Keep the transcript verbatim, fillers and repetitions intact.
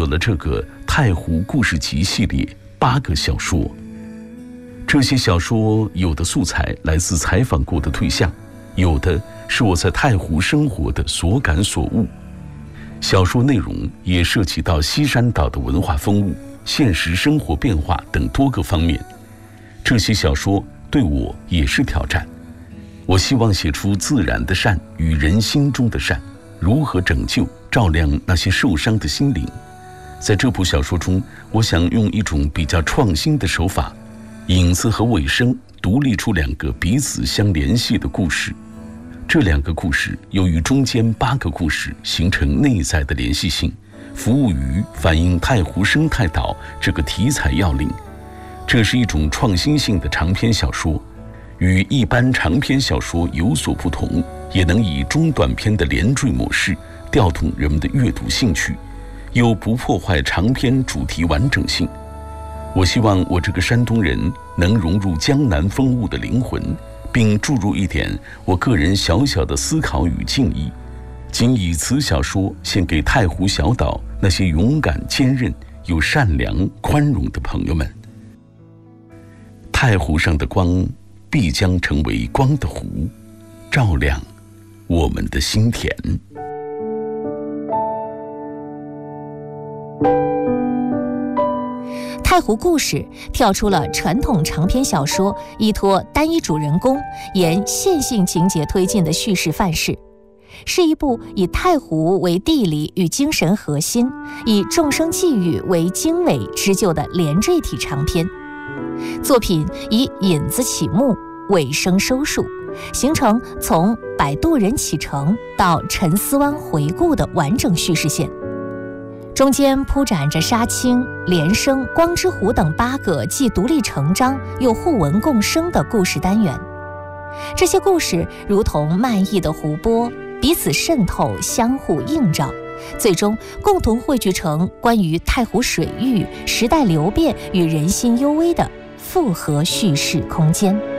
有了这个太湖故事集系列八个小说。这些小说有的素材来自采访过的对象，有的是我在太湖生活的所感所悟。小说内容也涉及到西山岛的文化风物、现实生活变化等多个方面。这些小说对我也是挑战。我希望写出自然的善与人心中的善，如何拯救、照亮那些受伤的心灵。在这部小说中，我想用一种比较创新的手法，影子和尾声独立出两个彼此相联系的故事。这两个故事由于中间八个故事形成内在的联系性，服务于反映太湖生态岛这个题材要领。这是一种创新性的长篇小说，与一般长篇小说有所不同，也能以中短篇的连缀模式调动人们的阅读兴趣，又不破坏长篇主题完整性。我希望我这个山东人能融入江南风物的灵魂，并注入一点我个人小小的思考与敬意，仅以此小说献给太湖小岛那些勇敢、坚韧又善良、宽容的朋友们。太湖上的光必将成为光的湖，照亮我们的心田。 太湖故事跳出了传统长篇小说依托单一主人公沿线性情节推进的叙事范式，是一部以太湖为地理与精神核心，以众生际遇为经纬织就的连缀体长篇。作品以引子起幕，尾声收束，形成从摆渡人启程到沉思湾回顾的完整叙事线。中间铺展着杀青、连生、光之湖等八个既独立成章又互文共生的故事单元。这些故事如同漫溢的湖泊，彼此渗透，相互映照，最终共同汇聚成关于太湖水域、时代流变与人心幽微的复合叙事空间。